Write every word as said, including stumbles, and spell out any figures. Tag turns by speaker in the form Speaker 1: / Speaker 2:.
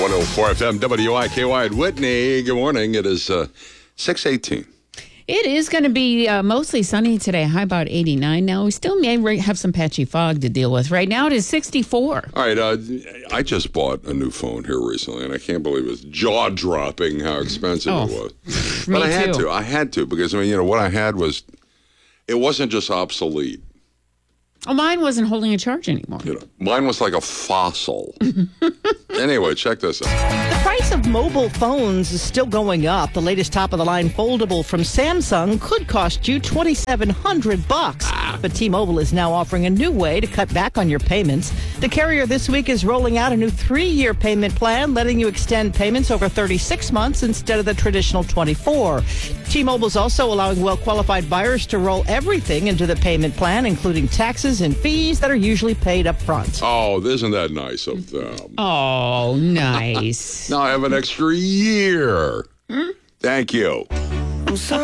Speaker 1: one oh four F M W I K Y at Whitney. Good morning. It is uh, six eighteen.
Speaker 2: It is going to be uh, mostly sunny today. High about eighty-nine now. We still may re- have some patchy fog to deal with. Right now it is sixty-four.
Speaker 1: All right. Uh, I just bought a new phone here recently, and I can't believe it's jaw-dropping how expensive
Speaker 2: Oh,
Speaker 1: it was.
Speaker 2: me
Speaker 1: But I had
Speaker 2: too.
Speaker 1: to. I had to because, I mean, you know, what I had was, it wasn't just obsolete.
Speaker 2: Oh, mine wasn't holding a charge anymore.
Speaker 1: You know, mine was like a fossil. Anyway, check this out.
Speaker 3: The price of mobile phones is still going up. The latest top-of-the-line foldable from Samsung could cost you twenty-seven hundred bucks. But T-Mobile is now offering a new way to cut back on your payments. The carrier this week is rolling out a new three-year payment plan, letting you extend payments over thirty-six months instead of the traditional twenty-four. T-Mobile is also allowing well-qualified buyers to roll everything into the payment plan, including taxes and fees that are usually paid up front.
Speaker 1: Oh, isn't that nice of them?
Speaker 2: Oh, nice.
Speaker 1: Now I have an extra year. Thank you.